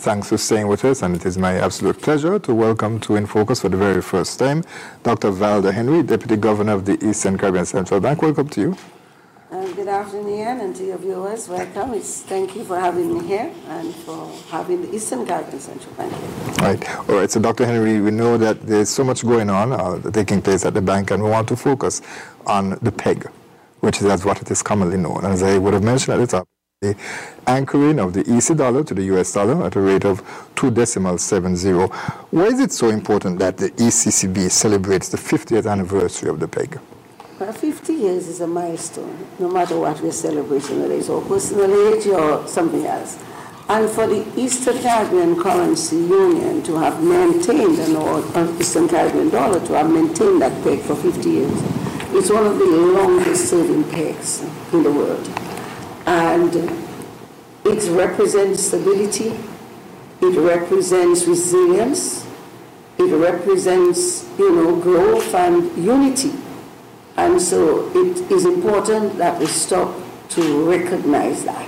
Thanks for staying with us, and it is my absolute pleasure to welcome to In Focus for the very first time Dr. Valda Henry, Deputy Governor of the Eastern Caribbean Central Bank. Welcome to you. Good afternoon, Ian, and to your viewers. Welcome. Thank you for having me here and for having the Eastern Caribbean Central Bank here. All right. So, Dr. Henry, we know that there's so much going on taking place at the bank, and we want to focus on the PEG, which is as what it is commonly known. As I would have mentioned at the top, the anchoring of the EC dollar to the US dollar at a rate of 2.70. Why is it so important that the ECCB celebrates the 50th anniversary of the PEG? Well, 50 years is a milestone, no matter what we're celebrating, whether it's our personal age or something else. And for the Eastern Caribbean Currency Union to have maintained, an Eastern Caribbean dollar to have maintained that peg for 50 years, it's one of the longest serving pegs in the world. And it represents stability, it represents resilience, it represents, growth and unity. And so it is important that we stop to recognize that.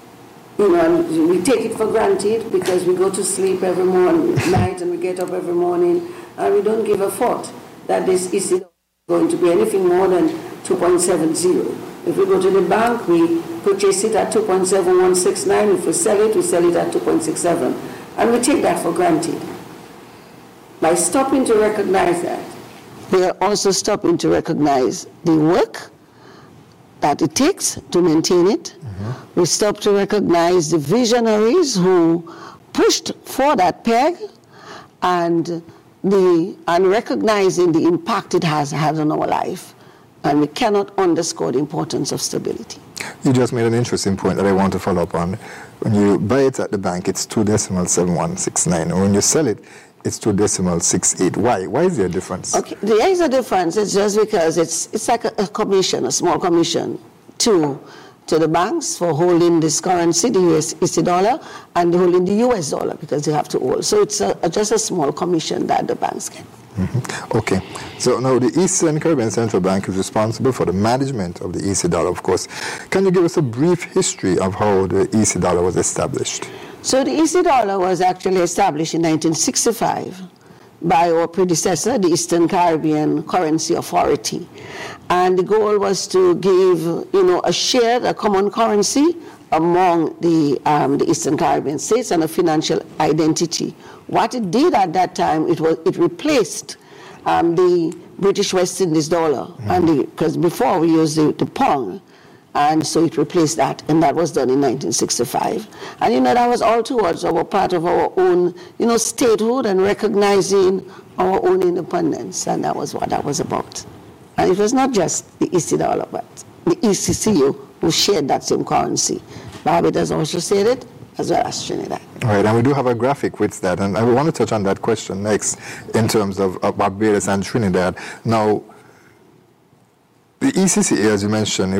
And we take it for granted because we go to sleep every night and we get up every morning and we don't give a thought that this is going to be anything more than 2.70. If we go to the bank, we purchase it at 2.7169. If we sell it at 2.67. And we take that for granted. By stopping to recognize that, we are also stopping to recognize the work that it takes to maintain it. Mm-hmm. We stop to recognize the visionaries who pushed for that peg and recognizing the impact it has had on our life. And we cannot underscore the importance of stability. You just made an interesting point that I want to follow up on. When you buy it at the bank, it's 2.7169. And when you sell it, it's 2.68. Why? Why is there a difference? Okay, there is a difference. It's just because it's like a commission, a small commission to the banks for holding this currency, the USD dollar, and holding the US dollar because they have to hold. So it's just a small commission that the banks get. Mm-hmm. Okay. So now the Eastern Caribbean Central Bank is responsible for the management of the EC dollar, of course. Can you give us a brief history of how the EC dollar was established? So the EC dollar was actually established in 1965 by our predecessor, the Eastern Caribbean Currency Authority. And the goal was to give, a common currency among the Eastern Caribbean states and a financial identity. What it did at that time, it replaced the British West Indies dollar, mm-hmm. Because before we used the pound. And so it replaced that, and that was done in 1965. And, that was all towards our part of our own, statehood and recognizing our own independence, and that was what that was about. And it was not just the EC dollar, but the ECCU who shared that same currency. Barbados also shared it, as well as Trinidad. All right, and we do have a graphic with that, and I want to touch on that question next in terms of Barbados and Trinidad. Now, the ECCA, as you mentioned,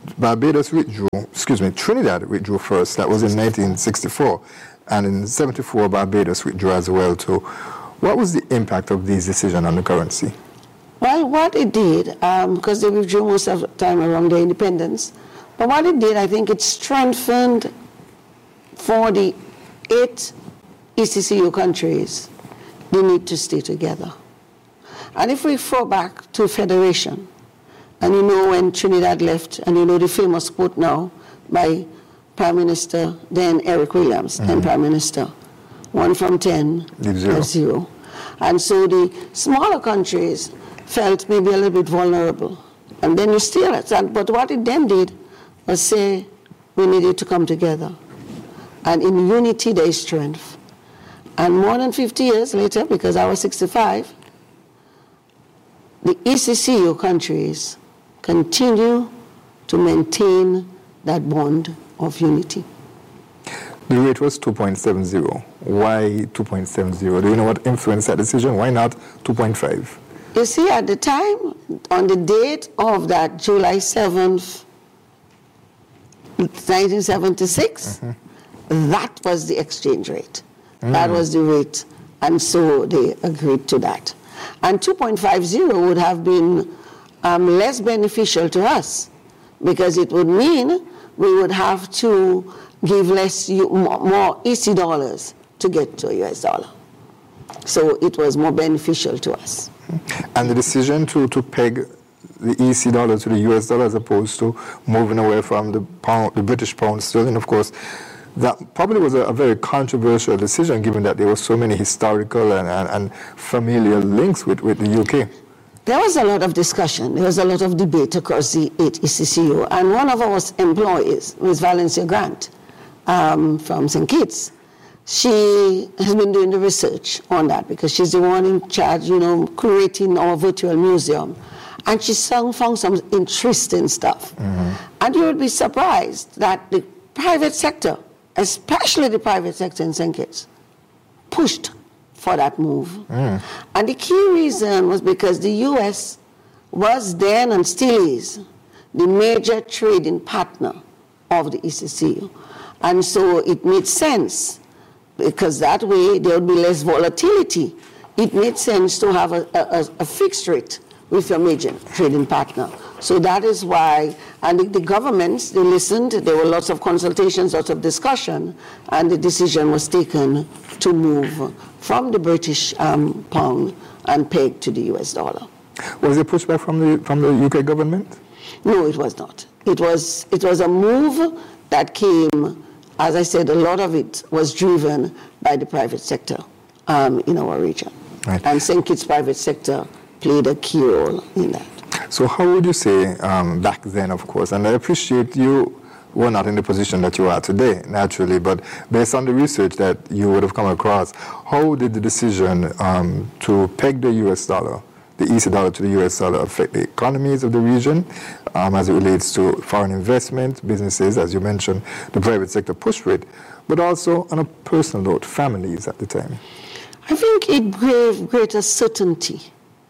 Trinidad withdrew first. That was in 1964. And in 1974, Barbados withdrew as well too. What was the impact of these decisions on the currency? Well, what it did, because they withdrew most of the time around their independence, but what it did, I think it strengthened for the 8 ECCU countries the need to stay together. And if we fall back to federation, and when Trinidad left, and the famous quote now by Prime Minister, then Eric Williams, mm-hmm. then Prime Minister, 1 from 10 is 0. And so the smaller countries felt maybe a little bit vulnerable. And then you still, but what it then did was say, we needed to come together. And in unity, there is strength. And more than 50 years later, because I was 65, the ECCU countries continue to maintain that bond of unity. The rate was 2.70. Why 2.70? Do you know what influenced that decision? Why not 2.5? You see, at the time, on the date of that July 7th, 1976, mm-hmm. that was the exchange rate. Mm. That was the rate. And so they agreed to that. And 2.50 would have been less beneficial to us because it would mean we would have to give more EC dollars to get to a US dollar. So it was more beneficial to us. And the decision to peg the EC dollar to the US dollar as opposed to moving away from the pound, the British pound sterling, of course, that probably was a very controversial decision given that there were so many historical and familial links with the UK. There was a lot of discussion. There was a lot of debate across the ECCU. And one of our employees was Valencia Grant from St. Kitts. She has been doing the research on that because she's the one in charge, curating our virtual museum. And she found some interesting stuff. Mm-hmm. And you would be surprised that the private sector, especially the private sector in St. Kitts, pushed for that move. Mm. And the key reason was because the U.S. was then and still is the major trading partner of the ECCU. And so it made sense because that way there would be less volatility. It made sense to have a fixed rate with your major trading partner. So that is why, and the governments, they listened, there were lots of consultations, lots of discussion, and the decision was taken to move from the British pound and peg to the US dollar. Was there pushback from the UK government? No, it was not. It was a move that came, as I said, a lot of it was driven by the private sector in our region. Right. And St. Kitts private sector played a key role in that. So how would you say back then, of course, and I appreciate you were not in the position that you are today, naturally, but based on the research that you would have come across, how did the decision to peg the US dollar, the EC dollar to the US dollar, affect the economies of the region as it relates to foreign investment, businesses, as you mentioned, the private sector push for it, but also on a personal note, families at the time? I think it gave greater certainty.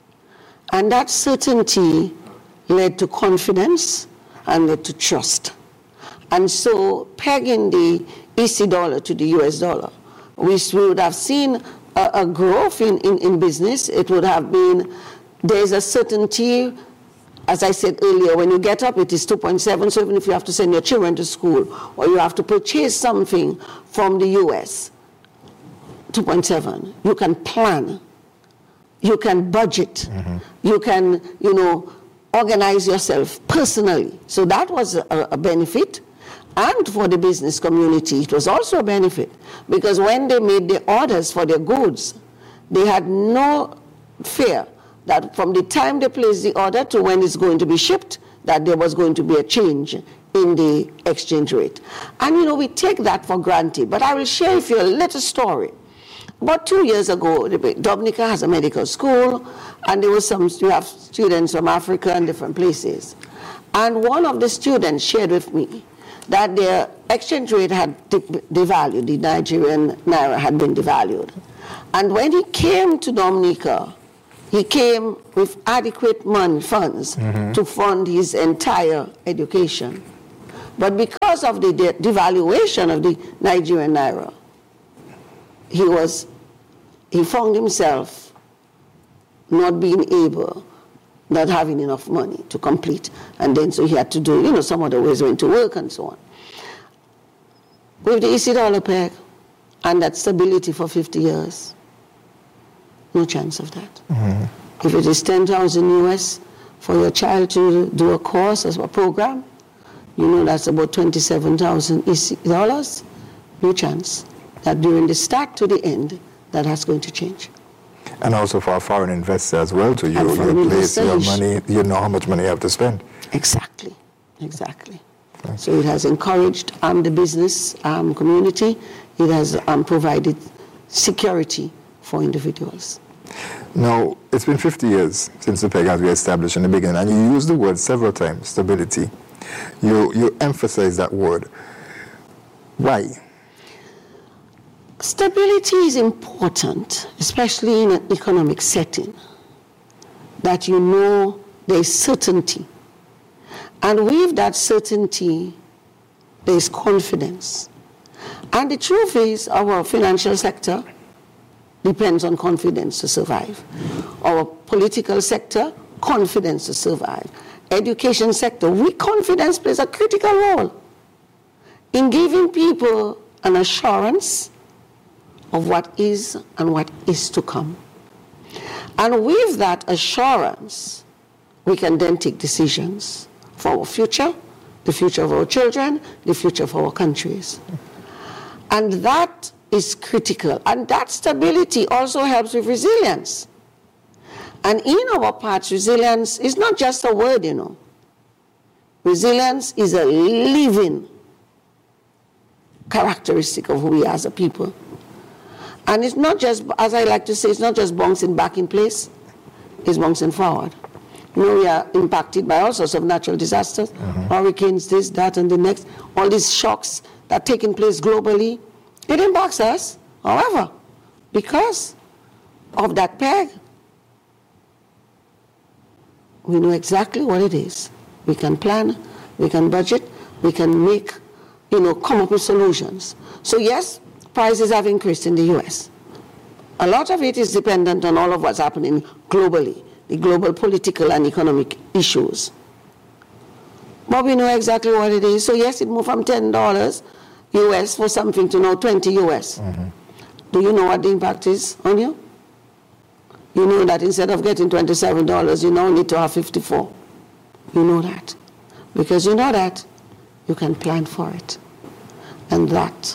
And that certainty led to confidence and led to trust. And so pegging the EC dollar to the US dollar, we would have seen a growth in business. It would have been, there's a certainty, as I said earlier, when you get up, it is 2.7, so even if you have to send your children to school or you have to purchase something from the US, 2.7, you can plan. You can budget, mm-hmm. You can, organize yourself personally. So that was a benefit. And for the business community, it was also a benefit because when they made the orders for their goods, they had no fear that from the time they placed the order to when it's going to be shipped, that there was going to be a change in the exchange rate. And, we take that for granted. But I will share with you a little story. About 2 years ago, Dominica has a medical school, and there was you have students from Africa and different places. And one of the students shared with me that their exchange rate had devalued, the Nigerian naira had been devalued. And when he came to Dominica, he came with adequate funds mm-hmm. to fund his entire education. But because of the devaluation of the Nigerian naira, he found himself not being able, not having enough money to complete. And then so he had to do, some other ways went to work and so on. With the EC dollar peg and that stability for 50 years, no chance of that. Mm-hmm. If it is 10,000 US for your child to do a course as a program, that's about 27,000 EC dollars, no chance that during the start to the end, that's going to change. And also for a foreign investor as well, to you place your money, you know how much money you have to spend. Exactly. Okay. So it has encouraged the business community. It has provided security for individuals. Now, it's been 50 years since the peg has been established in the beginning, and you used the word several times, stability. You emphasize that word. Why? Stability is important, especially in an economic setting, that there's certainty. And with that certainty, there's confidence. And the truth is, our financial sector depends on confidence to survive. Our political sector, confidence to survive. Education sector, confidence plays a critical role in giving people an assurance of what is and what is to come. And with that assurance, we can then take decisions for our future, the future of our children, the future of our countries. And that is critical. And that stability also helps with resilience. And in our parts, resilience is not just a word, you know. Resilience is a living characteristic of who we are as a people. And it's not just, as I like to say, it's not just bouncing back in place, it's bouncing forward. You know, we are impacted by all sorts of natural disasters, hurricanes, this, that, and the next, all these shocks that are taking place globally. It impacts us, however, because of that peg. We know exactly what it is. We can plan, we can budget, we can make, come up with solutions. So yes, prices have increased in the U.S. A lot of it is dependent on all of what's happening globally, the global political and economic issues. But we know exactly what it is. So yes, it moved from $10 US for something to now 20 US. Do you know what the impact is on you? You know that instead of getting $27, you now need to have 54. You know that. Because you know that, you can plan for it. And that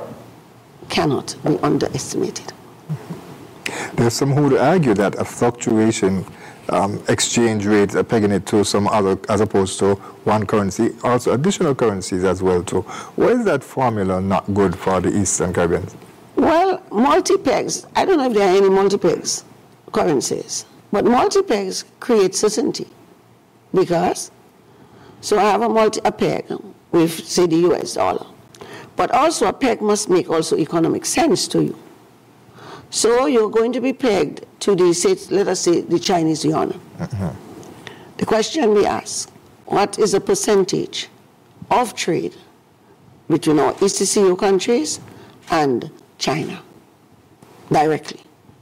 cannot be underestimated. There's some who would argue that a fluctuation exchange rate, pegging it to some other, as opposed to one currency, also additional currencies as well too. Why is that formula not good for the Eastern Caribbean? Well, multi-pegs, I don't know if there are any multi-pegs currencies, but multi-pegs create certainty. Because, so I have a peg with, say, the US dollar, but also a peg must make also economic sense to you. So you're going to be pegged to the, say, let us say, the Chinese yuan. The question we ask, what is the percentage of trade between our ECCU countries and China directly?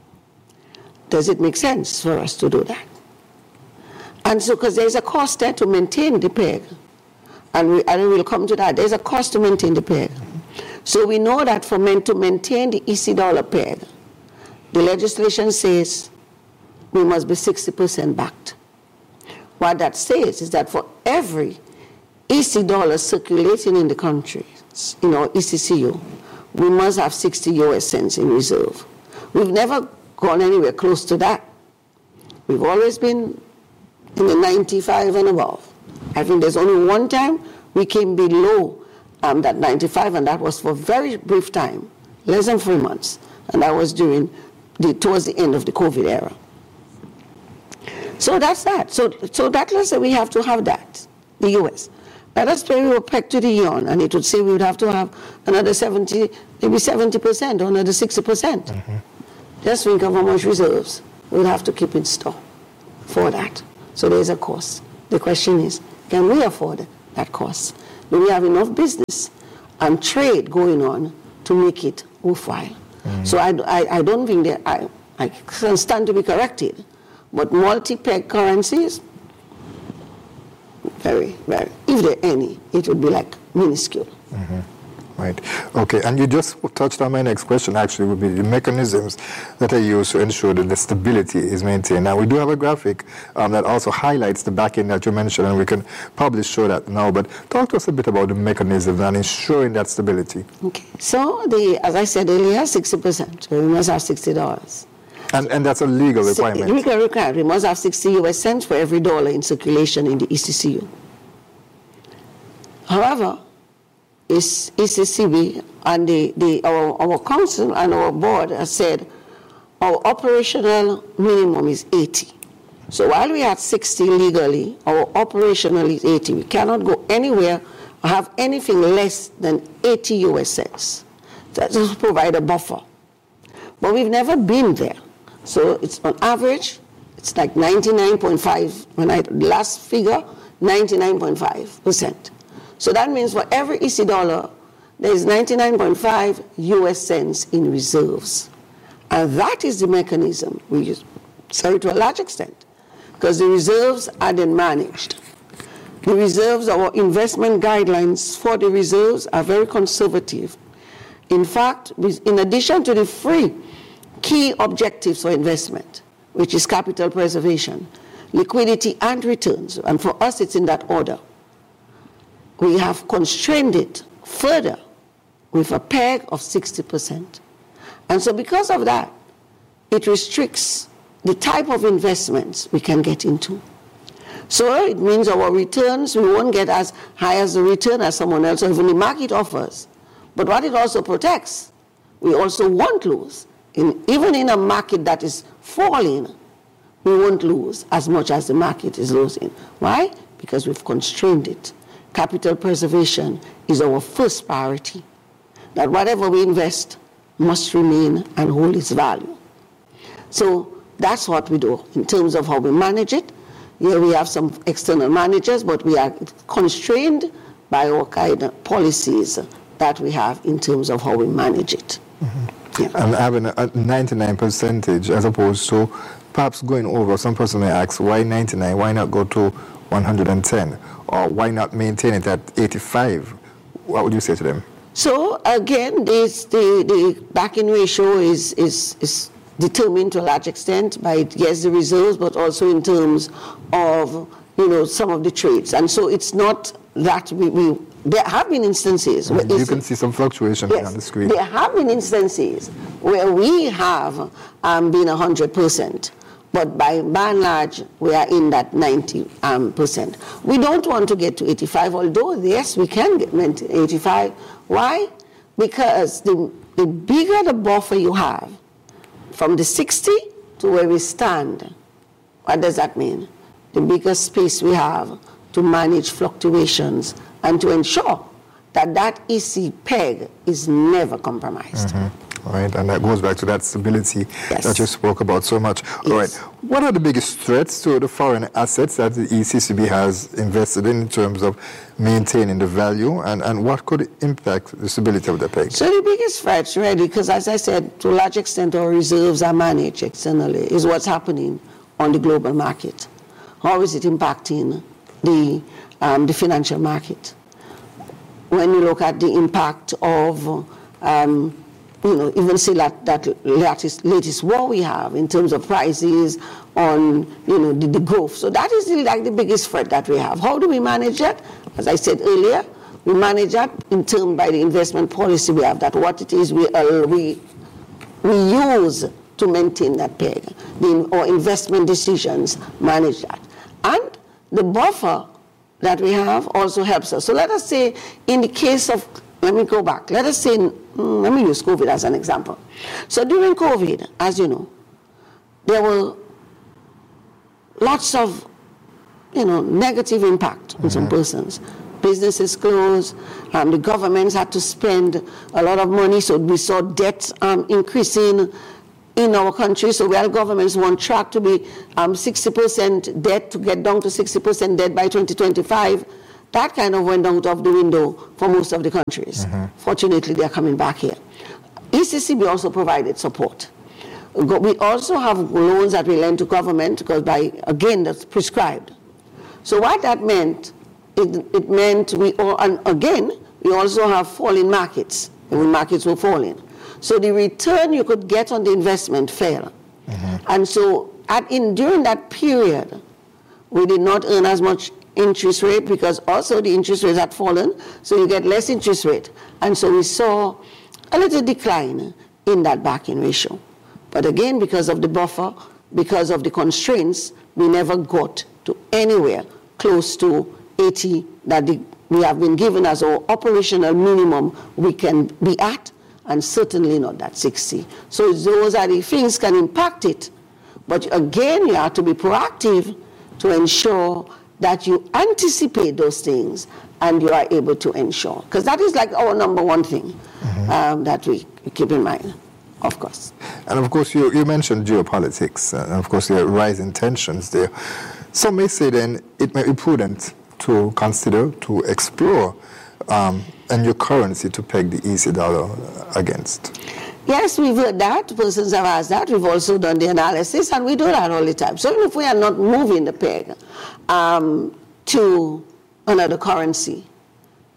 Does it make sense for us to do that? And so, because there's a cost there to maintain the peg, and we'll come to that, there's a cost to maintain the peg. So we know that to maintain the EC dollar peg, the legislation says we must be 60% backed. What that says is that for every EC dollar circulating in the country, ECCU, we must have 60 US cents in reserve. We've never gone anywhere close to that. We've always been in the 95 and above. I think there's only one time we came below that 95, and that was for a very brief time, less than 3 months, and that was towards the end of the COVID era. So that's that. So that let's say we have to have that, the US. Let us say we were pegged to the yuan, and it would say we would have to have another 70, maybe 70% or another 60%. Just think of how much reserves we would have to keep in store for that. So there's a cost. The question is, can we afford that cost? Do we have enough business and trade going on to make it worthwhile? So I don't think that I can stand to be corrected, but multi-peg currencies, very, very, if there are any, it would be like minuscule. Right. Okay, and you just touched on my next question, actually, would be the mechanisms that are used to ensure that the stability is maintained. Now, we do have a graphic that also highlights the back end that you mentioned, and we can probably show that now, but talk to us a bit about the mechanisms and ensuring that stability. Okay, so as I said earlier, 60%, so we must have $60. And that's a legal requirement? Legal requirement. We must have 60 US cents for every dollar in circulation in the ECCU. However, is ECCB and our council and our board has said our operational minimum is 80. So while we are at 60 legally, our operational is 80. We cannot go anywhere or have anything less than 80 US cents. That just provide a buffer. But we've never been there. So it's on average, it's like 99.5, last figure, 99.5%. So that means for every EC dollar, there is 99.5 US cents in reserves. And that is the mechanism we use, sorry, to a large extent, because the reserves are then managed. The reserves, our investment guidelines for the reserves are very conservative. In fact, in addition to the three key objectives for investment, which is capital preservation, liquidity, and returns, and for us it's in that order, we have constrained it further with a peg of 60%. And so because of that, it restricts the type of investments we can get into. So it means our returns, we won't get as high as the return as someone else, or even the market offers. But what it also protects, we also won't lose. Even in a market that is falling, we won't lose as much as the market is losing. Why? Because we've constrained it. Capital preservation is our first priority. That whatever we invest must remain and hold its value. So that's what we do in terms of how we manage it. Here we have some external managers, but we are constrained by our kind of policies that we have in terms of how we manage it. Yeah. And having a 99% as opposed to perhaps going over. Some person may ask, why 99? Why not go to 110? Or why not maintain it at 85? What would you say to them? So again, the backing ratio is determined to a large extent by, yes, the reserves, but also in terms of, some of the trades. And so it's not that there have been instances where you can see some fluctuation on the screen. There have been instances where we have been 100%, but by and large, we are in that 90%. We don't want to get to 85, although, yes, we can get to 85. Why? Because the bigger the buffer you have, from the 60 to where we stand, what does that mean? The bigger space we have to manage fluctuations and to ensure that that EC peg is never compromised. All right, and that goes back to that stability that you spoke about so much. Yes. All right, what are the biggest threats to the foreign assets that the ECCB has invested in terms of maintaining the value, and what could impact the stability of the peg? So the biggest threats, really, because as I said, to a large extent our reserves are managed externally, is what's happening on the global market. How is it impacting the financial market? When you look at the impact of even see that latest war we have in terms of prices on, the growth. So that is the biggest threat that we have. How do we manage that? As I said earlier, we manage that in terms by the investment policy we have, that what it is we use to maintain that peg. Our investment decisions manage that. And the buffer that we have also helps us. So let us say in the case of, let me go back. Let us say, let me use COVID as an example. So during COVID, as you know, there were lots of, negative impact on some persons. Businesses closed, the governments had to spend a lot of money, so we saw debt increasing in our country. So we have governments who on track to be 60% debt, to get down to 60% debt by 2025. That kind of went out of the window for most of the countries. Fortunately, they're coming back here. ECCB also provided support. We also have loans that we lend to government, because that's prescribed. So what that meant, it meant we also have falling markets, when markets were falling. So the return you could get on the investment fell. And so during that period, we did not earn as much interest rate, because also the interest rates had fallen, so you get less interest rate. And so we saw a little decline in that backing ratio. But again, because of the buffer, because of the constraints, we never got to anywhere close to 80 that we have been given as our operational minimum we can be at, and certainly not that 60. So those are the things can impact it. But again, you have to be proactive to ensure that you anticipate those things and you are able to ensure. Because that is like our number one thing that we keep in mind, of course. And of course, you mentioned geopolitics, and of course, there are rising tensions there. Some may say then it may be prudent to consider, to explore a new currency to peg the EC dollar against. Yes, we've heard that. Persons have asked that. We've also done the analysis, and we do that all the time. So even if we are not moving the peg to another currency,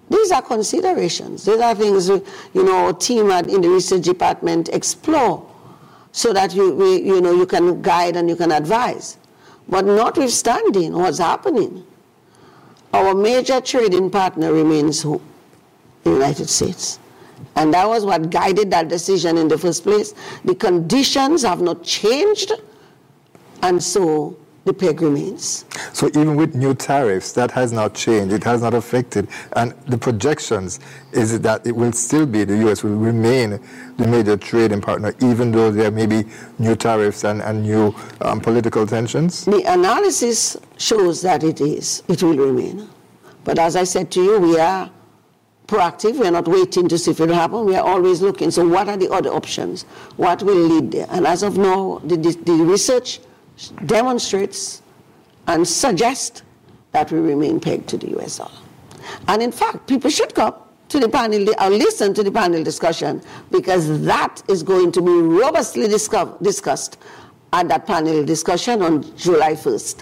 These are considerations. These are things, a team in the research department explore so that you can guide and you can advise. But notwithstanding what's happening, our major trading partner remains who? The United States. And that was what guided that decision in the first place. The conditions have not changed, and so the peg remains. So even with new tariffs, that has not changed. It has not affected. And the projections is that it will still be, the U.S. will remain the major trading partner, even though there may be new tariffs and new political tensions? The analysis shows that it will remain. But as I said to you, we are proactive. We are not waiting to see if it will happen. We are always looking. So what are the other options? What will lead there? And as of now, the research demonstrates and suggests that we remain pegged to the US dollar. And in fact, people should come to the panel or listen to the panel discussion, because that is going to be robustly discussed at that panel discussion on July 1st,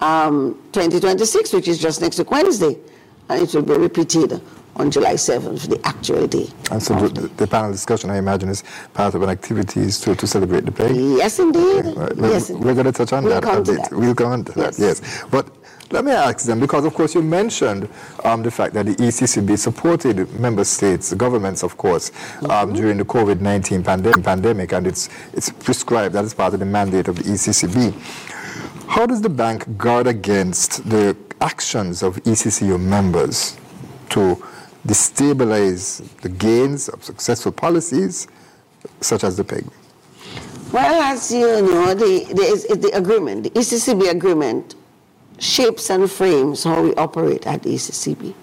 2026, which is just next week Wednesday, and it will be repeated on July 7th, the actual day. And so the panel discussion, I imagine, is part of an activities to celebrate the peg? Yes, indeed. Okay, right. Yes, we're going to touch on that a bit. We'll come on to that, yes. But let me ask them, because of course you mentioned the fact that the ECCB supported member states, governments of course, during the COVID-19 pandemic, and it's prescribed, that is part of the mandate of the ECCB. How does the bank guard against the actions of ECCU members to destabilize the gains of successful policies such as the peg? Well, as you know, the agreement, the ECCB agreement, shapes and frames how we operate at the ECCB.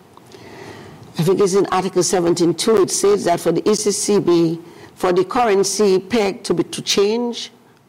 I think it's in Article 17.2, it says that for the ECCB, for the currency peg to change,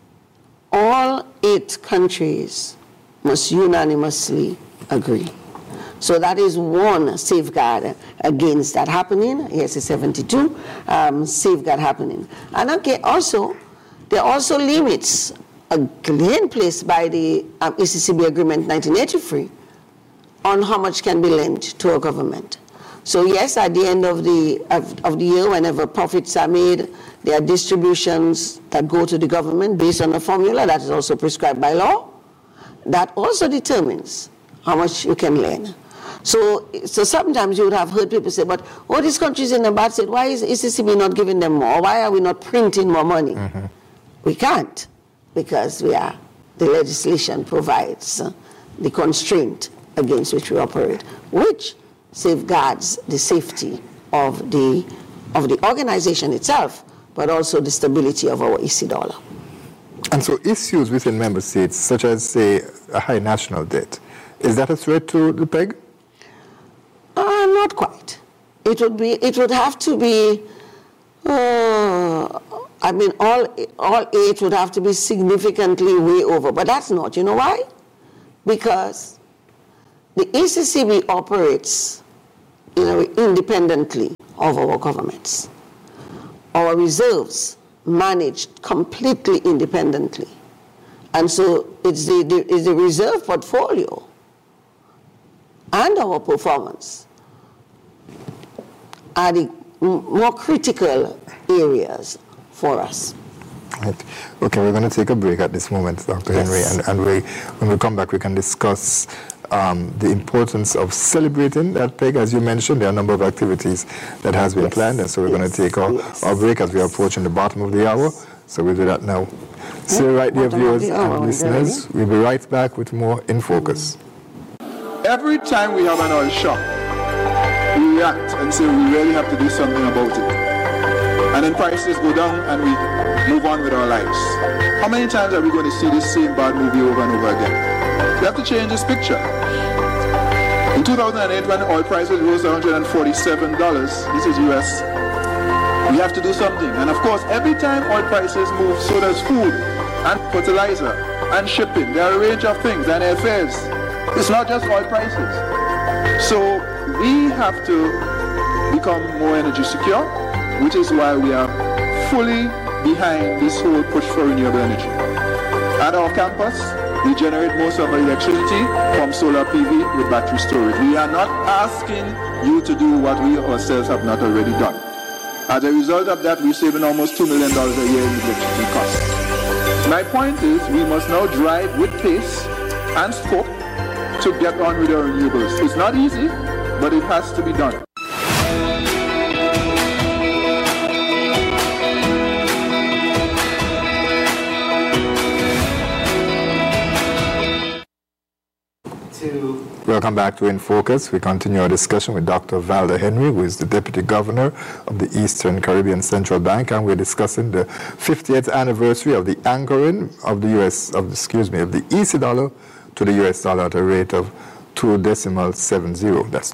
all 8 countries must unanimously agree. So that is one safeguard against that happening. Yes, it's 72, safeguard happening. And okay, also, there are also limits again placed by the ECCB agreement 1983 on how much can be lent to a government. So yes, at the end of the year, whenever profits are made, there are distributions that go to the government based on a formula that is also prescribed by law. That also determines how much you can lend. So sometimes you would have heard people say, but all these countries in a bad state, why is ECCB not giving them more? Why are we not printing more money? Mm-hmm. We can't, because the legislation provides the constraint against which we operate, which safeguards the safety of the organization itself, but also the stability of our EC dollar. And so issues within member states, such as, say, a high national debt, is that a threat to the peg? Not quite. It would have to be, all 8 would have to be significantly way over, but that's not. You know why? Because the ECCB operates, independently of our governments. Our reserves managed completely independently. And so it's the reserve portfolio and our performance are the more critical areas for us. Right. Okay, we're going to take a break at this moment, Dr. Henry, and when we come back, we can discuss the importance of celebrating that peg. As you mentioned, there are a number of activities that has been planned, and so we're going to take our break as we are approaching the bottom of the hour. So we'll do that now. Stay right there, viewers and listeners. We'll be right back with more In Focus. Every time we have an oil shock, we react and say we really have to do something about it. And then prices go down and we move on with our lives. How many times are we going to see this same bad movie over and over again? We have to change this picture. In 2008, when oil prices rose to $147, this is US, we have to do something. And of course, every time oil prices move, so does food and fertilizer and shipping. There are a range of things and airfares. It's not just oil prices. So we have to become more energy secure, which is why we are fully behind this whole push for renewable energy. At our campus, We generate most of our electricity from solar PV with battery storage. We are not asking you to do what we ourselves have not already done. As a result of that, we're saving almost $2 million a year in electricity costs. My point is, we must now drive with pace and scope to get on with our renewables. It's not easy, but it has to be done. Welcome back to In Focus. We continue our discussion with Dr. Valda Henry, who is the Deputy Governor of the Eastern Caribbean Central Bank, and we're discussing the 50th anniversary of the anchoring of the of the EC dollar to the US dollar at a rate of 2.70. That's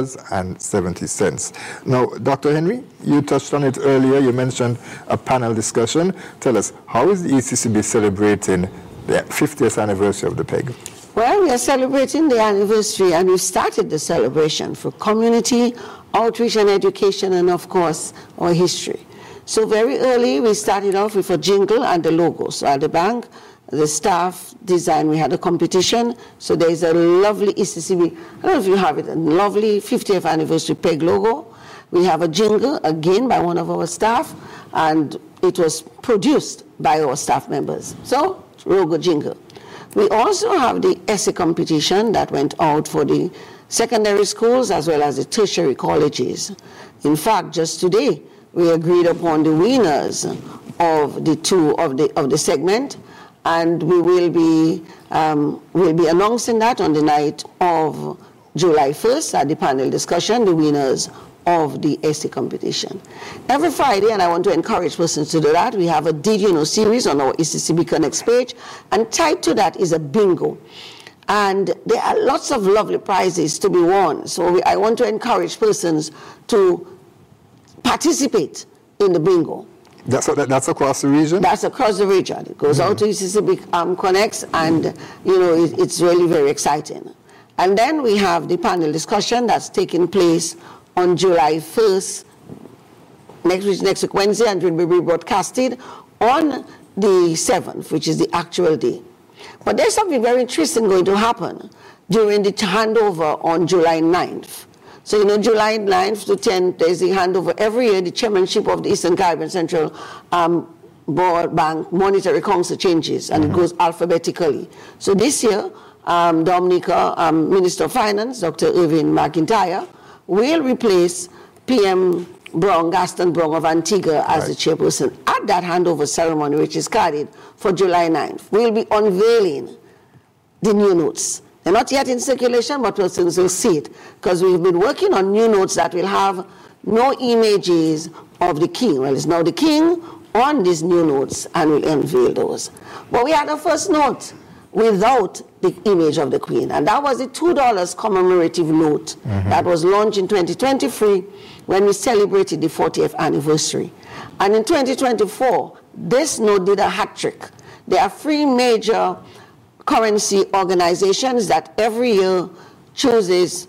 $2.70. Now, Dr. Henry, you touched on it earlier. You mentioned a panel discussion. Tell us, how is the ECCB celebrating the 50th anniversary of the PEG? Well, we are celebrating the anniversary, and we started the celebration for community outreach and education, and of course, our history. So very early, we started off with a jingle and the logo. So at the bank, the staff design, we had a competition. So there's a lovely ECCB, I don't know if you have it, a lovely 50th anniversary PEG logo. We have a jingle, again, by one of our staff, and it was produced by our staff members. So, logo jingle. We also have the essay competition that went out for the secondary schools as well as the tertiary colleges. In fact, just today, we agreed upon the winners of the segment, and we will be announcing that on the night of July 1st at the panel discussion, the winners of the essay competition. Every Friday, and I want to encourage persons to do that, we have a Did You Know series on our ECCB Connects page, and tied to that is a bingo. And there are lots of lovely prizes to be won. So I want to encourage persons to participate in the bingo. That's across the region? That's across the region. It goes out to ECCB Connects, and it's really very exciting. And then we have the panel discussion that's taking place on July 1st, next week Wednesday, and will be rebroadcasted on the 7th, which is the actual day. But there's something very interesting going to happen during the handover on July 9th. So, July 9th to 10th, there's the handover every year. The chairmanship of the Eastern Caribbean Central Board Bank Monetary Council changes, and it goes alphabetically. So this year, Dominica, Minister of Finance, Dr. Irving McIntyre, will replace PM Brown, Gaston Brown of Antigua as the chairperson at that handover ceremony, which is carried for July 9th. We'll be unveiling the new notes. They're not yet in circulation, but persons will see it, because we've been working on new notes that will have no images of the king. Well, it's now the king on these new notes, and we'll unveil those. But we had a first note without the image of the Queen, and that was the $2 commemorative note that was launched in 2023 when we celebrated the 40th anniversary. And in 2024, this note did a hat trick. There are 3 major currency organizations that every year chooses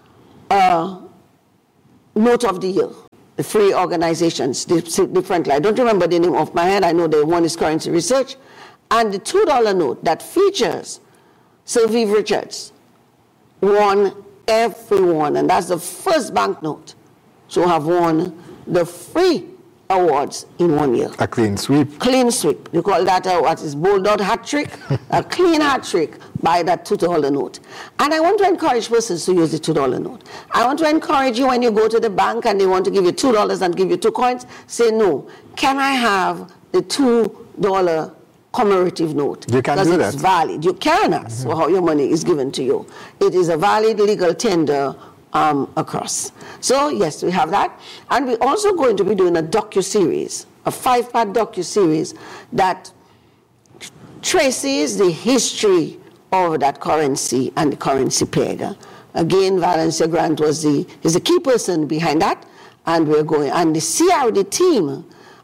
a note of the year. The 3 organizations, differently. I don't remember the name off my head. I know the one is Currency Research. And the $2 note that features Sir Viv Richards won everyone, and that's the first banknote to have won the 3 awards in 1 year. A clean sweep. Clean sweep. You call that what is bold out hat trick? A clean hat trick by that $2 note. And I want to encourage persons to use the $2 note. I want to encourage you when you go to the bank and they want to give you $2 and give you 2 coins, say no. Can I have the $2 commemorative note? You can do that. Because it's valid. You can ask for how your money is given to you. It is a valid legal tender across. So yes, we have that. And we're also going to be doing a docu-series, a 5-part docu-series that traces the history of that currency and the currency peg. Again, Valencia Grant is the key person behind that, and we're going. And the CRD team,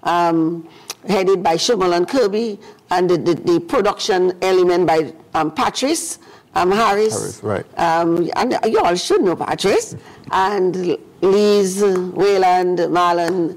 headed by Shumal and Kirby, and the production element by Patrice Harris. Right. And you all should know Patrice. And Liz, Wayland, Marlon,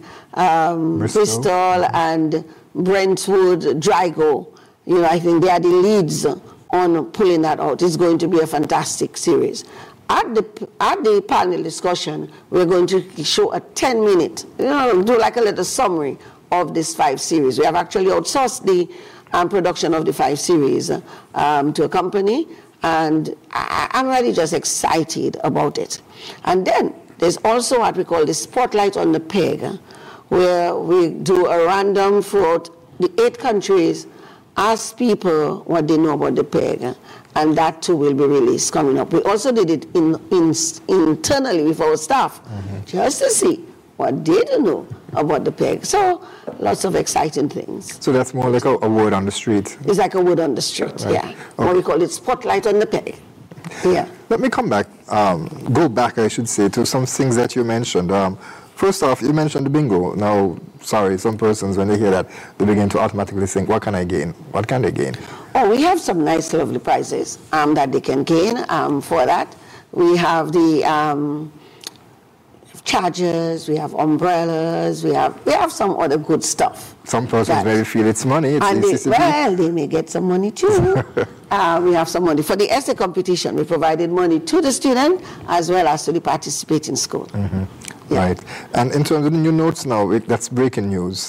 Bristol, and Brentwood, Drago. I think they are the leads on pulling that out. It's going to be a fantastic series. At the panel discussion, we're going to show a 10-minute, do like a little summary of this 5 series. We have actually outsourced the production of the 5 series to a company, and I'm really just excited about it. And then there's also what we call the Spotlight on the Peg, where we do a random throughout the 8 countries, ask people what they know about the peg, and that too will be released coming up. We also did it internally with our staff, just to see what they know about the peg. So lots of exciting things. So that's more like a word on the street. It's like a word on the street, right. Yeah. Okay. What we call it, Spotlight on the Peg. Yeah. Let me come back, go back, I should say, to some things that you mentioned. First off, you mentioned the bingo. Now, sorry, some persons, when they hear that, they begin to automatically think, what can I gain? What can they gain? Oh, we have some nice, lovely prizes that they can gain for that. We have the chargers, we have umbrellas, we have some other good stuff. Some persons may feel it's money. They may get some money too. We have some money. For the essay competition, we provided money to the student as well as to the participating school. Yeah. Right. And in terms of the new notes now, that's breaking news.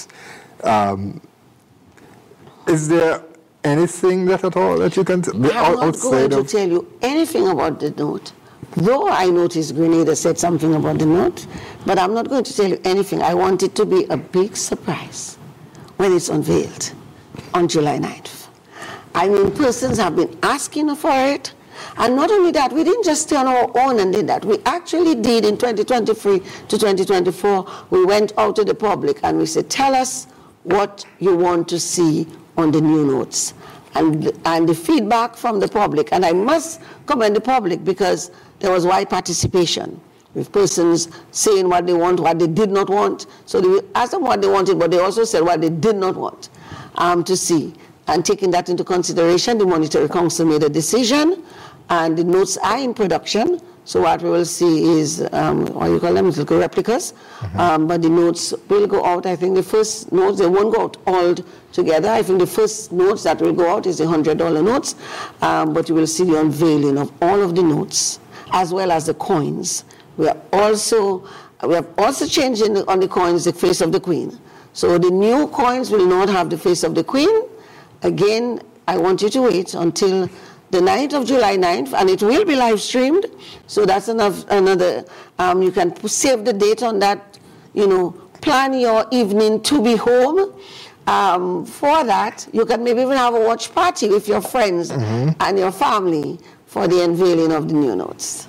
Is there anything that at all that you can I'm not going to tell you anything about the note. Though I noticed Grenada said something about the note, but I'm not going to tell you anything. I want it to be a big surprise when it's unveiled on July 9th. I mean, persons have been asking for it. And not only that, we didn't just stay on our own and did that. We actually did in 2023 to 2024, we went out to the public and we said, tell us what you want to see on the new notes. And the feedback from the public, and I must commend the public because there was wide participation with persons saying what they want, what they did not want. So we asked them what they wanted, but they also said what they did not want to see. And taking that into consideration, the Monetary Council made a decision, and the notes are in production. So what we will see is, what you call them, little replicas. But the notes will go out. I think the first notes, they won't go out all together. I think the first notes that will go out is the $100 notes. But you will see the unveiling of all of the notes, as well as the coins. We have also changed on the coins the face of the Queen. So the new coins will not have the face of the Queen. Again, I want you to wait until the 9th of July 9th, and it will be live streamed. So that's another, you can save the date on that, plan your evening to be home. For that, you can maybe even have a watch party with your friends and your family for the unveiling of the new notes.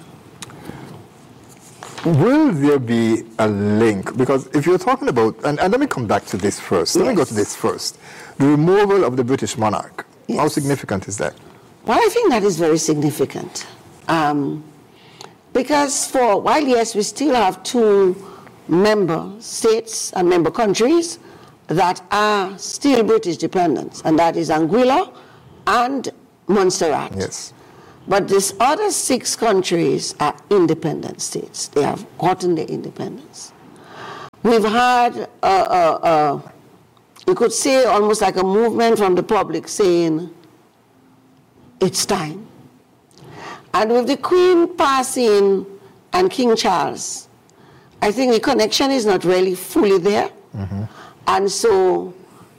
Will there be a link? Because if you're talking about, and let me come back to this first. Let me go to this first. The removal of the British monarch. Yes. How significant is that? Well, I think that is very significant. Because while yes, we still have 2 member states and member countries that are still British dependents, and that is Anguilla and Montserrat. Yes. But these other 6 countries are independent states. They have gotten their independence. We've had, you could say, almost like a movement from the public saying, it's time. And with the Queen passing and King Charles, I think the connection is not really fully there. And so,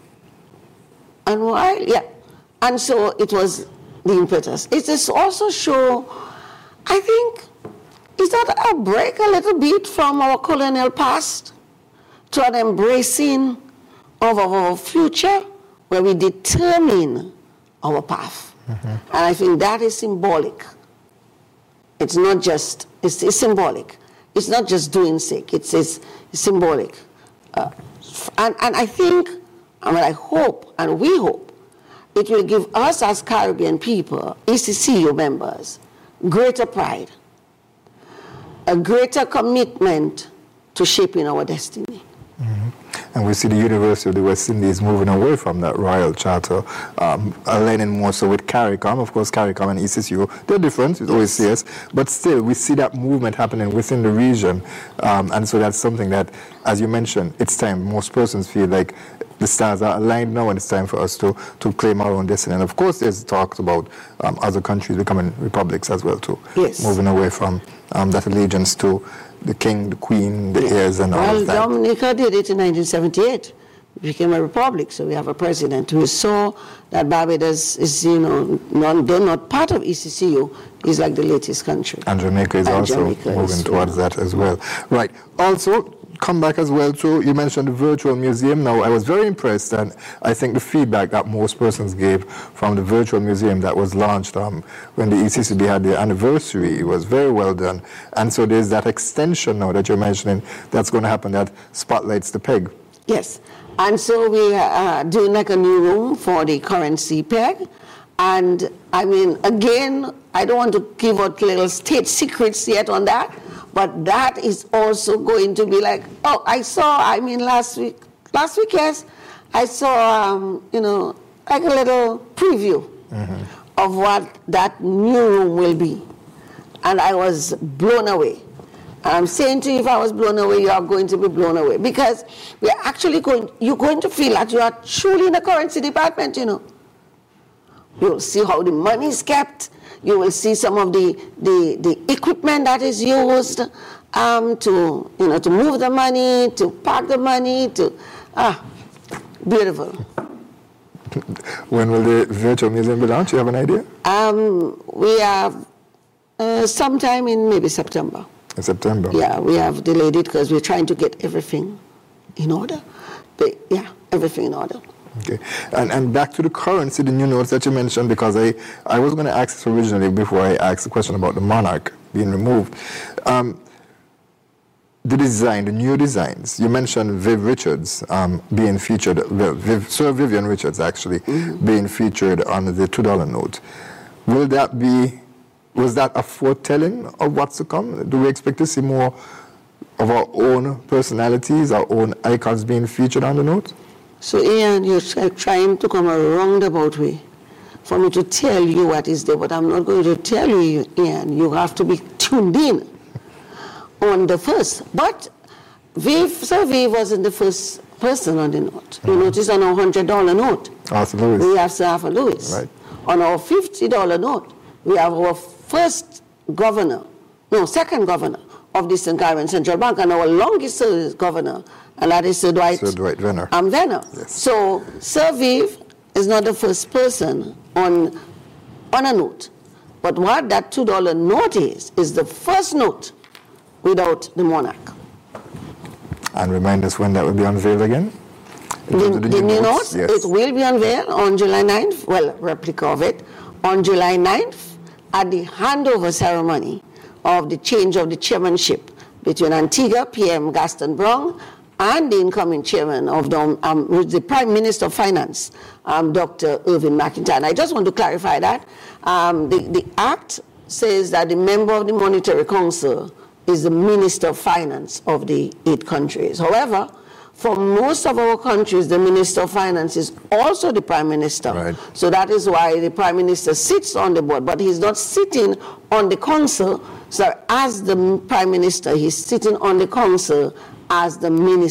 and so it was the impetus. It is also show, I think, is that a break a little bit from our colonial past to an embracing of our future where we determine our path. And I think that is symbolic. It's not just, it's symbolic. It's not just doing sake, it's symbolic. And I think, I hope, and we hope, it will give us as Caribbean people, ECCU members, greater pride, a greater commitment to shaping our destiny. and we see the University of the West Indies moving away from that royal charter, aligning more so with CARICOM. Of course, CARICOM and ECCU, they're different, it's OACS, but still we see that movement happening within the region, and so that's something that, as you mentioned, it's time. Most persons feel like the stars are aligned now and it's time for us to claim our own destiny. And of course there's talks about other countries becoming republics as well too. Yes. Moving away from that allegiance to the king, the queen, the heirs and all of that. Well, Dominica did it in 1978. It became a republic, so we have a president who saw that Barbados is, they're not part of ECCU. It's like the latest country. And Jamaica is also moving towards that as well. Right. Also, come back as well to, you mentioned the virtual museum. Now, I was very impressed, and I think the feedback that most persons gave from the virtual museum that was launched when the ECCB had their anniversary, it was very well done. And so there's that extension now that you're mentioning that's going to happen that spotlights the PEG. Yes, and so we are doing like a new room for the currency PEG. And I mean, again, I don't want to give out little state secrets yet on that, but that is also going to be like, last week, yes, I saw, like a little preview of what that new room will be. And I was blown away. I'm saying to you, if I was blown away, you are going to be blown away. Because we're actually you're going to feel that you are truly in the currency department, You'll see how the money is kept. You will see some of the equipment that is used to move the money, to park the money, beautiful. When will the virtual museum be launched? You have an idea? We have sometime in maybe September. In September? Yeah, we have delayed it because we're trying to get everything in order. But yeah, everything in order. Okay, and back to the currency, the new notes that you mentioned, because I was going to ask this originally before I asked the question about the monarch being removed. The design, the new designs, you mentioned Viv Richards being featured, Sir Vivian Richards actually, being featured on the $2 note. Was that a foretelling of what's to come? Do we expect to see more of our own personalities, our own icons being featured on the note? So, Ian, you're trying to come a roundabout way for me to tell you what is there, but I'm not going to tell you, Ian. You have to be tuned in on the first. But Sir Viv wasn't the first person on the note. You notice on our $100 note, Arthur Lewis. we have Sir Arthur Lewis. Right. On our $50 note, we have our second governor of the Eastern Caribbean Central Bank, and our longest service governor, and that is Sir Dwight Venner. Venner. Yes. So Sir Viv is not the first person on a note. But what that $2 note is the first note without the monarch. And remind us when that will be unveiled again? The new notes, yes. It will be unveiled on July 9th, well, a replica of it, on July 9th at the handover ceremony of the change of the chairmanship between Antigua, PM Gaston Brong, and the incoming chairman of the Prime Minister of Finance, Dr. Irving McIntyre. And I just want to clarify that. The Act says that the member of the Monetary Council is the Minister of Finance of the 8 countries. However, for most of our countries, the Minister of Finance is also the Prime Minister. Right. So that is why the Prime Minister sits on the board, but he's not sitting on the council. So as the Prime Minister, he's sitting on the council as the Minister